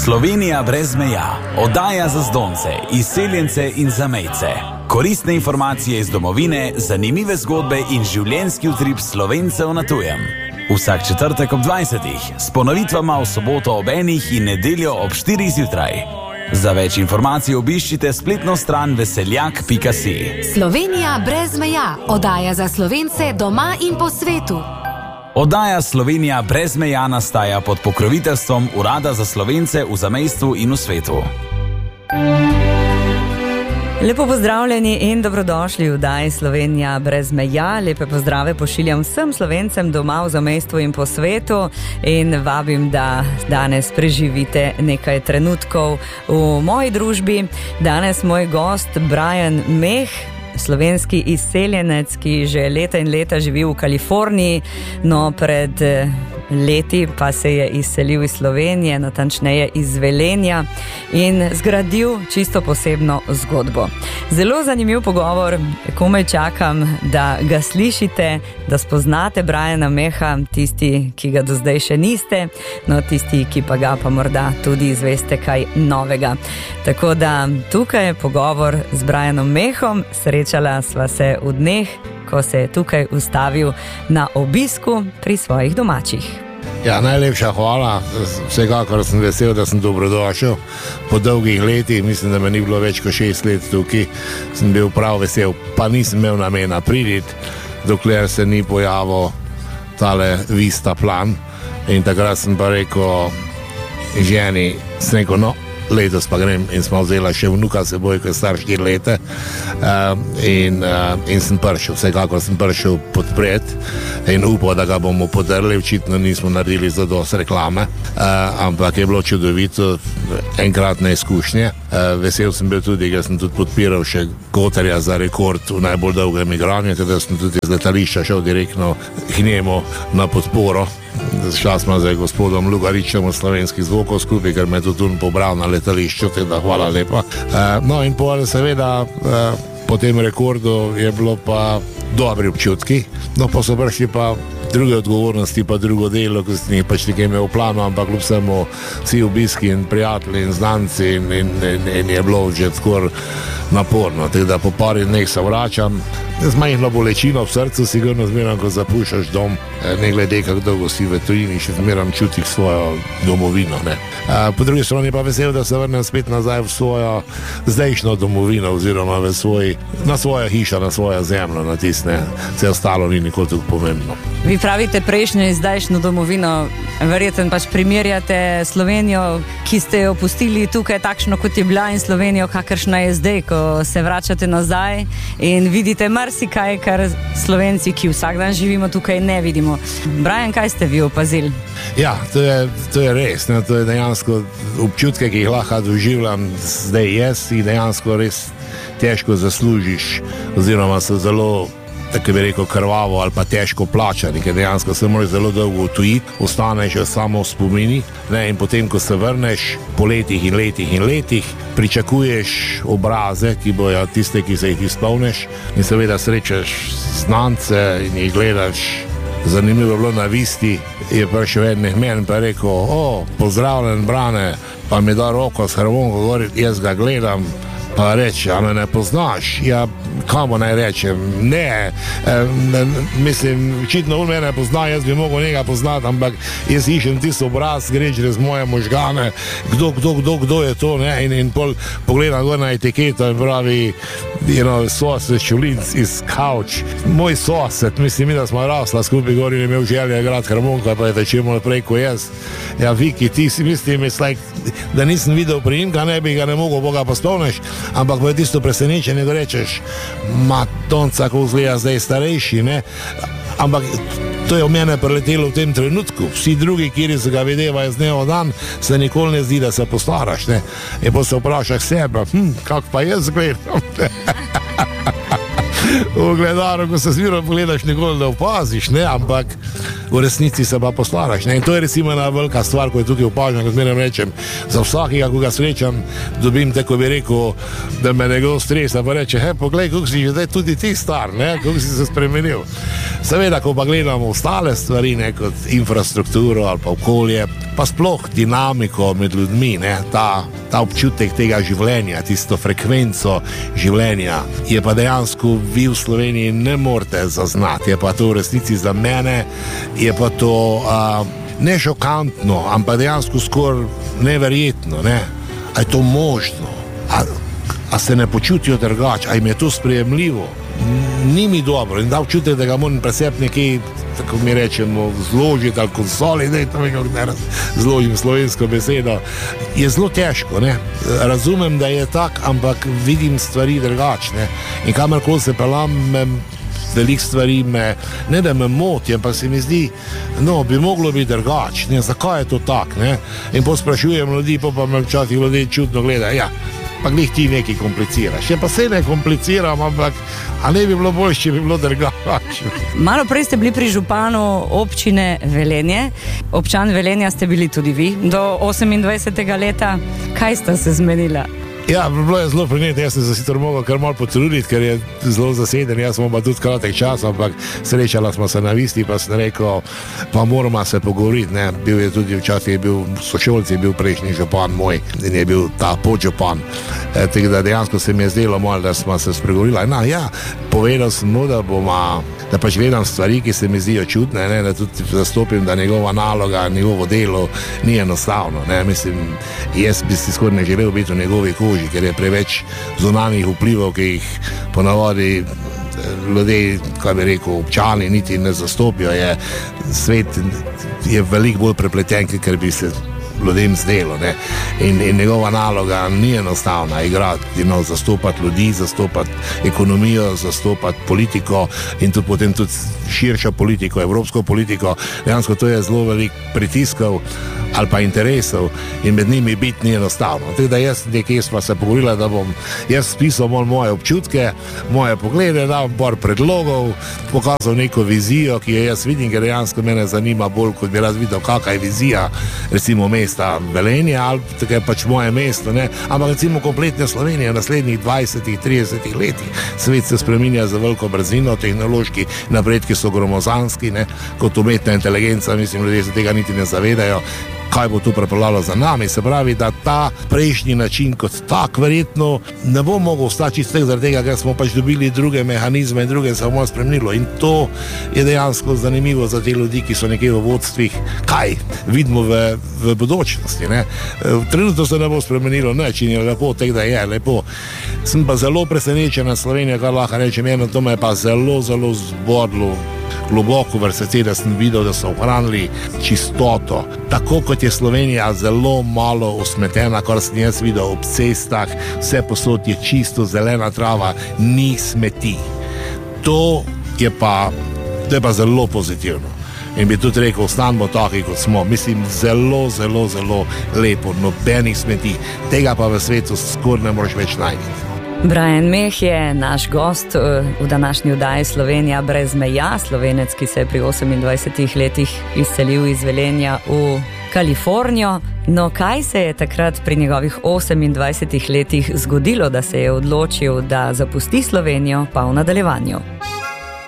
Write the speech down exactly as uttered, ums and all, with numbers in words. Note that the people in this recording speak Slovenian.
Slovenija brez meja, oddaja za zdomce, izseljence in zamejce. Koristne informacije iz domovine, zanimive zgodbe in življenjski utrip Slovencev na tujem. Vsak četrtek ob dvajsetih, s ponovitvama v soboto ob enih in nedeljo ob štirih zjutraj. Za več informacij obiščite spletno stran veseljak pika si. Slovenija brez meja, oddaja za Slovence doma in po svetu. Oddaja Slovenija brez meja nastaja pod pokroviteljstvom Urada za Slovence v zamejstvu in v svetu. Lepo pozdravljeni in dobrodošli v oddaji Slovenija brez meja. Lepe pozdrave pošiljam vsem Slovencem doma v zamejstvu in po svetu in vabim, da danes preživite nekaj trenutkov v moji družbi. Danes moj gost Brian Meh, slovenski izseljenec, ki že leta in leta živi v Kaliforniji, no pred leti pa se je izselil iz Slovenije, natančneje iz Velenja in zgradil čisto posebno zgodbo. Zelo zanimiv pogovor, komaj čakam, da ga slišite, da spoznate Briana Meha, tisti, ki ga do zdaj še niste, no tisti, ki pa ga pa morda tudi izveste kaj novega. Tako da tukaj je pogovor z Brianom Mehom, srečala sva se v dneh, ko se je tukaj ustavil na obisku pri svojih domačih. Ja, najlepša hvala. Vsekakor sem vesel, da sem dobrodošel. Po dolgih letih, mislim, da me ni bilo več kot šest let tukaj, sem bil prav vesel, pa nisem imel namena priditi, dokler se ni pojavil tale Vista plan. In takrat sem pa rekel ženi, sem rekel, no, letos pa grem in smo vzela še vnuka seboj, ko je star štiri leta uh, in, uh, in sem prišel, vsekakor sem prišel podpret in upal, da ga bomo podrli, očitno nismo naredili za dosti reklame, uh, ampak je bilo čudovito, enkratne izkušnje. Uh, vesel sem bil tudi, ker sem tudi podpiral še Kotarja za rekord v najbolj dolgem igranju, teda sem tudi iz letališča šel direktno k njemu na podporo. Šla smo z gospodom Lugaričem v Slovenskih zvokov skupaj, ker me je tudi pobral na letališču, teda hvala lepa. Uh, no in povedal seveda, uh, po tem rekordu je bilo pa dobri občutki, no pa so prišli pa druge odgovornosti, pa drugo delo, ko sem jih pač nekaj imel v planu, ampak kljub vsemu vsi obiski in prijatelji in znanci in, in, in, in je bilo že skoro naporno, tako da po pari dneh se vračam. Z majhno bolečino v srcu, sigurno zmeram, ko zapuščaš dom, ne glede, kako dolgo si v tujini, še zmeram čuti svojo domovino. Ne. Po drugi strani pa vesel, da se vrnem spet nazaj v svojo zdajšnjo domovino, oziroma v svoj, na svojo hišo, na svojo zemljo, na tisne, vse ostalo ni nikoli tako pomembno. Vi pravite prejšnjo in zdajšnjo domovino, verjetno pač primerjate Slovenijo, ki ste jo pustili tukaj takšno, kot je bila, in Slovenijo, kakršna je zdaj, ko se vračate nazaj in vidite marsikaj, kar Slovenci, ki vsak dan živimo tukaj, ne vidimo. Brian, kaj ste vi opazili? Ja, to je, to je res, ne? To je dejansko občutke, ki jih lahko doživljam zdaj jaz, in dejansko res težko zaslužiš, oziroma so zelo, tako bi rekel, krvavo ali pa težko plačani, ker dejansko se moraš zelo dolgo utujiti, ostaneš samo v spomini, ne, in potem, ko se vrneš po letih in letih in letih, pričakuješ obraze, ki bojo tiste, ki se jih izpolniš, in seveda srečaš znance in jih gledaš. Zanimivo je bilo na Visti, je prišel en men pa je rekel, o, pozdravljen Brane, pa mi da roko s Hrvonko gori, jaz ga gledam, pa reče, a me ne poznaš? Ja, kamo naj rečem? Ne, e, ne mislim, očitno on mene pozna, jaz bi mogel njega poznati, ampak jaz išem tisto obraz, gre čez moje možgane, kdo, kdo, kdo, kdo je to, ne, in, in pol pogledam gor na etiketo in pravi, you know, sosed Šulinc iz Kauč. Moj sosed, mislim, mi da smo rasla skupaj gor in imel želje igrati harmoniko, pa je tečemo naprej ko jaz. Ja, Viki, ti si mislim, like, da nisem videl priimka, ne bi ga ne mogel, Boga pa spomniš, ampak bo je tisto presenečenje, da rečeš, matonca, ko zgleda zdaj starejši, ne, ampak to je v mene preletelo v tem trenutku. Vsi drugi, kjer se ga videvajo z dnevo dan, se nikoli ne zdi, da se postaraš, ne, in pa se vprašaš sebe, hm, kak pa jaz gledam, v gledaru, ko se smirno pogledaš, nikoli ne opaziš, ne, ampak v resnici se pa postaraš, ne, in to je recimo ena velika stvar, ko je tukaj opažam, ko zmeraj rečem, za vsakega, ko ga srečam, dobim tako bi rekel, da me nekdo stresa, pa reče, he, poglej, kako si že zdaj tudi ti star, ne, kako si se spremenil. Seveda, ko pa gledamo ostale stvari, ne, kot infrastrukturo ali pa okolje, pa sploh dinamiko med ljudmi, ne, ta, ta občutek tega življenja, tisto frekvenco življenja, je pa dejansko vi v Sloveniji ne morete zaznati. Je pa to v resnici za mene, je pa to uh, ne šokantno, ampak dejansko skoraj neverjetno, ne. A je to možno? A, a se ne počutijo drugače? A jim je to sprejemljivo? Ni mi dobro in da občutek, da ga moram presep nekaj, tako mi rečemo, zložiti ali konsoli, da je to nekako ne zložim slovensko besedo, je zelo težko, ne. Razumem, da je tak, ampak vidim stvari drugačne in kamarkoli se pelam, veliko stvari me, ne da me moti, ampak se mi zdi, no, bi moglo biti drugače, zakaj je to tak, ne. In posprašujem ljudi, pa pa me včasih ljudje čudno gledajo, ja, pa glih ti nekaj kompliciraš. Ja, pa se ne kompliciram, ampak a ne bi bilo bolj, če bi bilo drugače. Malo prej ste bili pri županu občine Velenje. Občan Velenja ste bili tudi vi do osemindvajsetega leta. Kaj sta se zmenila? Ja, bilo je zelo preneti, jaz sem se sicer mogel kar malo potruditi, ker je zelo zaseden, jaz smo pa tudi kratek čas, ampak srečala smo se na Visti, pa sem rekel, pa moramo se pogovoriti, ne, bil je tudi včasih, je bil sošolci, je bil prejšnji župan moj in je bil ta podžupan, e, tako da dejansko se mi je zdelo malo, da smo se spregovorila, no, ja, povedal sem mu, da bomo, da pač gledam stvari, ki se mi zdijo čudne, ne, da tudi zastopim, da njegova naloga, njegovo delo ni enostavno, ne, mislim, jaz bi si skoraj ne želel biti v njegovi koži, ker je preveč zunanjih vplivov, ki jih ponavadi ljudje, kaj bi rekel, občani niti ne zastopijo, je svet je veliko bolj prepleten, ker bi se ljudem zdelo, ne. In, in njegova naloga ni enostavna, igrati, no, zastopati ljudi, zastopati ekonomijo, zastopati politiko in tudi potem tudi širšo politiko, evropsko politiko. Dejansko to je zelo veliko pritiskov ali pa interesov in med njimi biti ni enostavno. Tako da jaz nekaj smo se pogovorila, da bom jaz spisal moje občutke, moje poglede, dal par predlogov, pokazal neko vizijo, ki jo jaz vidim, ker dejansko mene zanima bolj, kot bi raz videl, kakva je vizija recimo mesta Velenja ali tako je pač moje mesto, ne, ampak recimo kompletne Slovenije v naslednjih dvajsetih, tridesetih letih. Svet se spreminja za veliko brzino, tehnološki napredki so gromozanski, ne, kot umetna inteligenca, mislim, ljudje se tega niti ne zavedajo, kaj bo tu pripeljalo za nami, se pravi, da ta prejšnji način kot tak verjetno ne bo mogel ostati čisto zaradi tega, ker smo pač dobili druge mehanizme in druge se bomo spremenilo in to je dejansko zanimivo za te ljudi, ki so nekje v vodstvih, kaj vidimo v, v bodočnosti, ne. Trenutno se ne bo spremenilo nič in je lepo, tek da je lepo. Sem pa zelo presenečen na Slovenijo, kar lahko rečem, eno to me je pa zelo, zelo zbodlo globoko v srce, da sem videl, da so ohranili čistoto. Tako kot je Slovenija zelo malo usmetena, kar sem jaz videl ob cestah, vse posod je čisto, zelena trava, ni smeti. To je pa, to je pa zelo pozitivno. In bi tudi rekel, ostanimo taki, kot smo. Mislim, zelo, zelo, zelo lepo, nobenih smeti. Tega pa v svetu skoraj ne moreš več najti. Brian Meh je naš gost v današnji oddaji Slovenija brez meja, Slovenec, ki se je pri osemindvajsetih letih izselil iz Velenja v Kalifornijo. No, kaj se je takrat pri njegovih osemindvajsetih letih zgodilo, da se je odločil, da zapusti Slovenijo, pa v nadaljevanju?